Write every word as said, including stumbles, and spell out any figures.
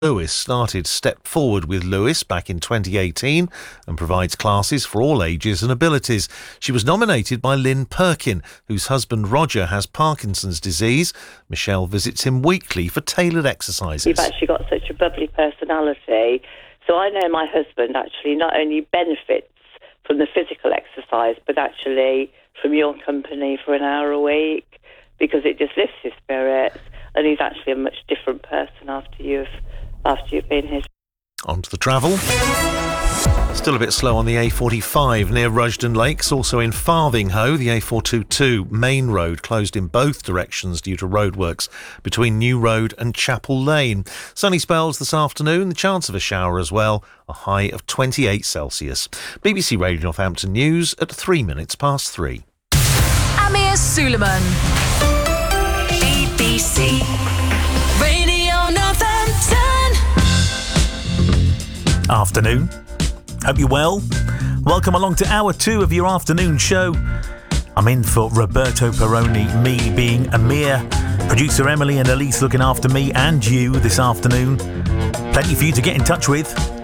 Lewis started Step Forward with Lewis back in twenty eighteen and provides classes for all ages and abilities. She was nominated by Lynn Perkin, whose husband Roger has Parkinson's disease. Michelle visits him weekly for tailored exercises. You've actually got such a bubbly personality. So I know my husband actually not only benefits from the physical exercise, but actually from your company for an hour a week, because it just lifts his spirits, and he's actually a much different person after you've after you've been here. On to the travel. Still a bit slow on the A forty-five near Rushden Lakes, also in Farthinghoe. The A four twenty-two main road closed in both directions due to roadworks between New Road and Chapel Lane. Sunny spells this afternoon, the chance of a shower as well, a high of twenty-eight Celsius. B B C Radio Northampton News at three minutes past three. Amir Suleiman. B B C Radio Northampton. Afternoon. Hope you're well. Welcome along to hour two of your afternoon show. I'm in for Roberto Peroni, me being Amir, producer Emily and Elise looking after me and you this afternoon. Plenty for you to get in touch with.